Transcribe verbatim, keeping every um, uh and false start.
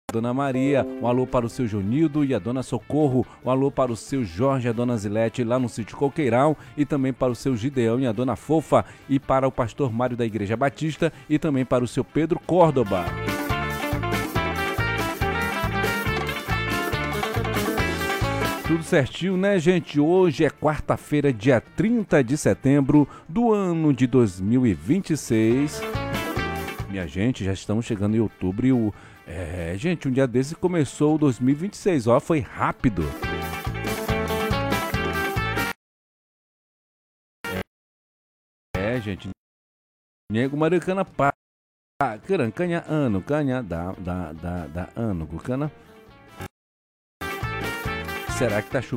Dona Maria, um alô para o seu Jonildo e a Dona Socorro, um alô para o seu Jorge e a Dona Zilete lá no sítio Coqueirão e também para o seu Gideão e a Dona Fofa e para o pastor Mário da Igreja Batista e também para o seu Pedro Córdoba. Tudo certinho, né, gente? Hoje é quarta-feira, dia trinta de setembro do ano de dois mil e vinte e seis. Minha gente, já estamos chegando em outubro e o... É, gente, um dia desse começou o dois mil e vinte e seis, ó, foi rápido. É, gente, nego maricana pá, canha ano, canha da, da, da, da ano, cana. Será que tá chovendo?